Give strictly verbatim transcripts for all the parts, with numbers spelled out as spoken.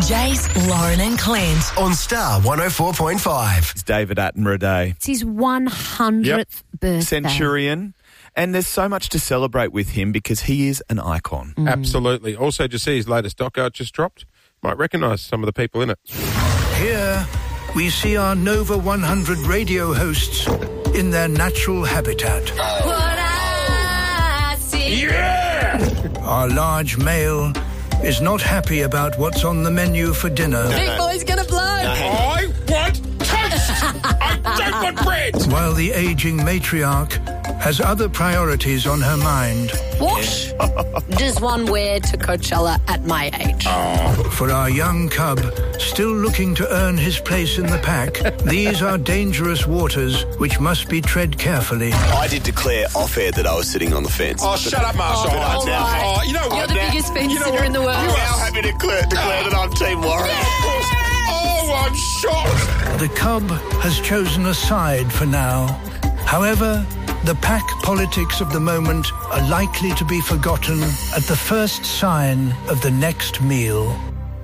Jace, Lauren and Clint. On Star one oh four point five. It's David Attenborough Day. It's his one hundredth Yep. birthday. Centurion. And there's so much to celebrate with him because he is an icon. Mm. Absolutely. Also, just see his latest doco just dropped. Might recognise some of the people in it. Here, we see our Nova one hundred radio hosts in their natural habitat. What I see. Yeah! Our large male is not happy about what's on the menu for dinner. Big boy's gonna blow. I want toast! I don't want bread! While the aging matriarch has other priorities on her mind. What does one wear to Coachella at my age? For our young cub, still looking to earn his place in the pack, these are dangerous waters which must be tread carefully. I did declare off-air that I was sitting on the fence. Oh, shut up, Marshall. Oh, all right. Oh, you know what? You're the now- biggest fence you know sitter what? in the world. I'm now happy to declare, declare that I'm Team Warren. Oh, I'm shocked. The cub has chosen a side for now. However, the pack politics of the moment are likely to be forgotten at the first sign of the next meal.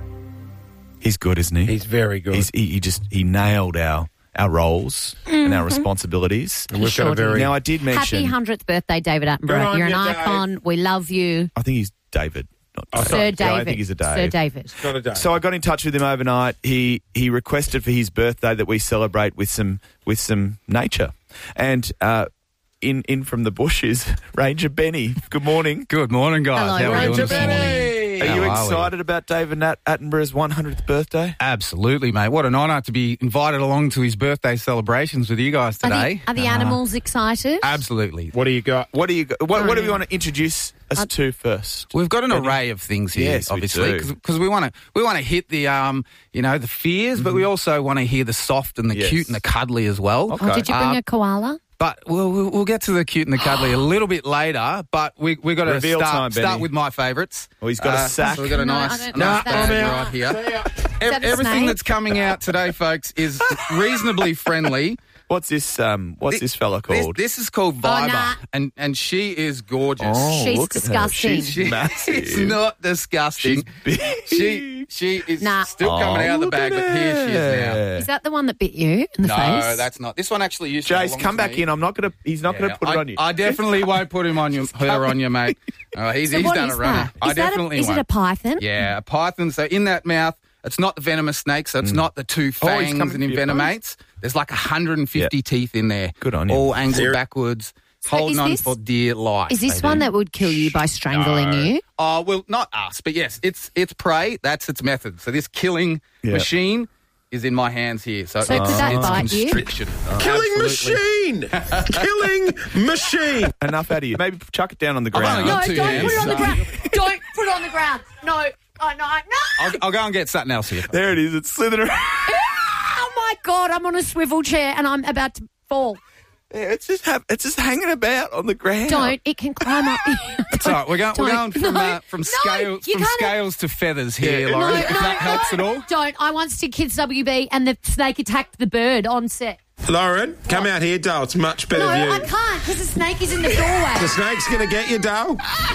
He's good, isn't he? He's very good. He's, he, he just he nailed our our roles and our responsibilities. and we've Sure got a very... Now, I did mention... Happy hundredth birthday, David Good Attenborough. on You're an you, Dave. icon. We love you. I think he's David. Not Oh, Dave. Sir sorry. David. Yeah, I think he's a Dave. Sir David. Not a day. So I got in touch with him overnight. He he requested for his birthday that we celebrate with some with some nature. And uh, in in from the bush is Ranger Benny. Good morning. Good morning, guys. Hello, How are we doing Ranger this morning? Benny! Are you How are we? excited about David Nat Attenborough's one hundredth birthday? Absolutely, mate. What an honour to be invited along to his birthday celebrations with you guys Are the, today. are the Uh, animals excited? Absolutely. What do you got? What do you what, what do we Oh, want to introduce us to first? We've got an Benny? array of things here, Yes, we obviously, do. because we want to we want to hit the um you know the fears, but we also want to hear the soft and the Yes. cute and the cuddly as well. Okay. Oh, did you bring Uh, a koala? But we'll, we'll we'll get to the cute and the cuddly a little bit later. But we we got to Reveal start time, Benny. start with my favourites. Oh, he's got a sack. So we've got a No, I nice, don't a nice think so. bag I'm right here. Ev- that a everything snake? that's coming out today, folks, is reasonably friendly. What's this um what's Thi- this fella This, called? this is called Viber, nah. and and she is gorgeous. Oh, She's look at her. disgusting. She's She- massive. It's not disgusting. She's big. She she is Nah. still coming Oh, out of the look bag, at but here she is now. her. Is that the one that bit you in the No, face? that's not. This one actually used to Jace, belong come to back me. in. I'm not gonna. He's not Yeah, gonna put I, it on you. I definitely won't put him on you, her on you, mate. Uh, he's So he's what done is a runner. that? I Is that a- definitely is won't. it a python? Yeah, a python. So in that mouth, it's not the venomous snake, so it's not the two Oh, he's fangs coming and for your envenomates. There's like one hundred fifty Yeah. teeth in there. Good on you. All angled Ser- backwards, So holding is on this- for dear life. Is this they one do. that would kill you by strangling No. you? Oh, well, not us, but yes, it's it's prey. That's its method. So this killing Yeah. machine is in my hands here. So, So it's, could that it's bite you? constriction. Killing Absolutely. machine! Killing machine! Enough out of you. Maybe chuck it down on the I've ground. only got No, two don't hands, put it on the so- ground. Don't put it on the ground. No, oh, no, no. I'll, I'll go and get something else here. There it is. It's slithering around. Oh, my God, I'm on a swivel chair and I'm about to fall. Yeah, it's just have, it's just hanging about on the ground. Don't. It can climb up. It's all right. We're going, we're going Don't. from No, uh, from no, scales you from can't- scales to feathers here, Yeah. Lauren. No, if no, that helps no. at all. Don't. I once did Kids W B and the snake attacked the bird on set. Lauren, come out here, Dale. It's much better No, view. I can't because the snake is in the doorway. The snake's going to get you, Dale.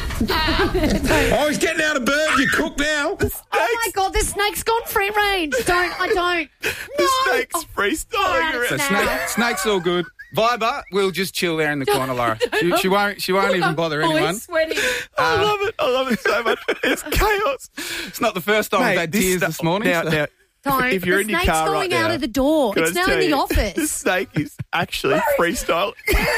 Oh, he's getting out of bird. You're cooked now. Oh, my God, the snake's gone free range. Don't. I don't. The No. snake's Oh, freestyling God, around. So Now. snake, snake's all good. Viber, we'll just chill there in the corner, Laura. She, she won't. She won't even bother I'm anyone. always sweating. I love it. I love it so much. It's chaos. It's not the first time Mate, we've had this tears stu- this morning. Now, so- now, Don't. if you're the in your snake's car going right out now, of the door. can I It's just now in tell the you, office. The snake is actually freestyling.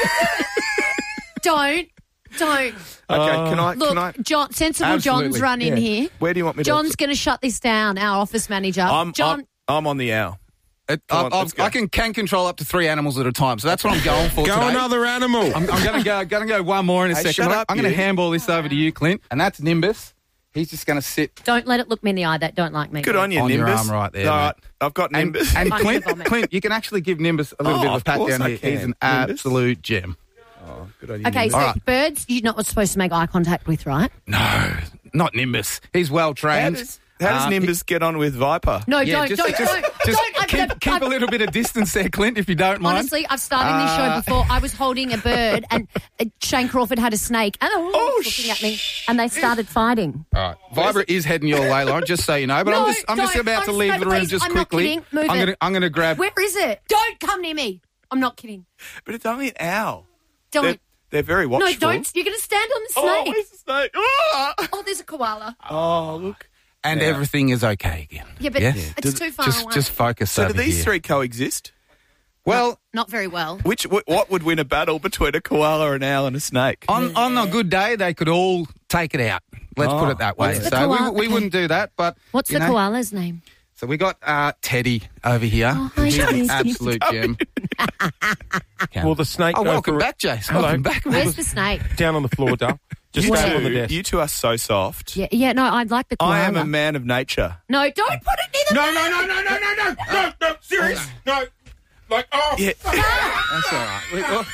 Don't. Don't. Okay, can I? Look, can I? John, sensible Absolutely. John's run in Yeah. here. Where do you want me to? John's going to shut this down, our office manager. I'm, John, I'm, I'm on the owl. It, Come I, on, I, let's go. I can can control up to three animals at a time, so that's what I'm going for Go today. another animal. I'm, I'm going to go. Going to go one more in a Hey, second. shut I'm, up, I'm going you. to handball this over to you, Clint, and that's Nimbus. He's just going to sit don't let it look me in the eye that don't like me. Good on you, on Nimbus. your arm right there, All mate. right, I've got and, Nimbus. and I'm Clint, gonna vomit. Clint, you can actually give Nimbus a little Oh, bit of a of pat course down I here. can. He's an Nimbus. absolute gem. Oh, good on you, Okay, Nimbus. so All right. birds, you're not supposed to make eye contact with, right? No, not Nimbus. He's well trained. How does- How does Um, Nimbus get on with Viper? No, Yeah, don't, just, don't, just, don't, just don't. I've- keep, I've- keep a I've- little bit of distance there, Clint, if you don't mind. Honestly, I've started this Uh, show before. I was holding a bird and uh, Shane Crawford had a snake and they were all looking at me and they started fighting. All right. Viber is heading your way, Lauren, just so you know. But No, I'm just I'm just don't. about to I'm leave so- the room please, just I'm not quickly. kidding. Move I'm it. gonna I'm gonna grab Where is it? Don't come near me. I'm not kidding. But it's only an owl. Don't. They're, they're very watchful. No, don't. You're going to stand on the Oh, snake. where's the snake? Oh, Oh, there's a koala. oh look. and Yeah. everything is okay again. Yeah, but Yes? it's too far Just away. just focus So do over these here. three coexist? Well, Not very well. Which wh- what would win a battle between a koala, an owl, and a snake? on on a good day, they could all take it out. Let's Oh, put it that way. What's the So we, koala- we okay. wouldn't do that, but What's you the know. koala's name? So we got uh, Teddy over here. Oh, hi, He's an Teddy. absolute gem. Will the snake Oh, go welcome for back, Jace. Hello. Welcome back. Where's the snake? down on the floor, Dale? Just You stand two, on the desk. you two are so soft. Yeah, yeah. No, I'd like the koala. I am a man of nature. No, don't put it near the No, no, no, no, no, no, no, no, no, serious, no, like, oh, Yeah. That's all right. We- well-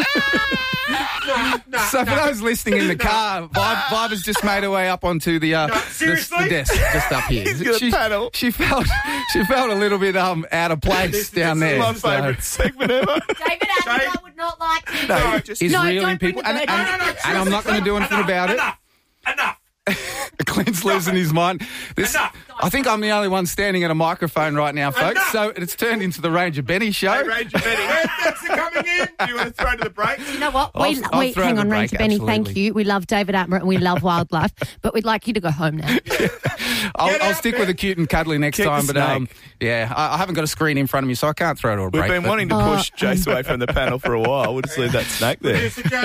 so for those listening in the car, Vibe, Vibe has just made her way up onto the, uh, the, seriously? the desk just up here. He's got a she, panel. she felt she felt a little bit um out of place down This there. is my so- favourite segment ever. David Attenborough would not like this. No, just Is No, reeling don't bring people, the and, bird. and, No, no, no, and I'm not going to do anything about it. Enough, enough. Clint's losing his mind. This, Enough. I think I'm the only one standing at a microphone right now, folks. Enough. So it's turned into the Ranger Benny show. Hey, Ranger Benny. That's coming in. Do you want to throw to the break? You know what? I'll- We, I'll we throw hang the on, break, Ranger Benny. Thank absolutely. you. We love David Attenborough and we love wildlife, but we'd like you to go home now. I'll, Get I'll out stick there. with the cute and cuddly next Keep the time. But um, snake. yeah, I, I haven't got a screen in front of me, so I can't throw it to a We've break. been but- wanting to Oh, push Jace away from the panel for a while. We'll just leave that snake there. Producer Joe.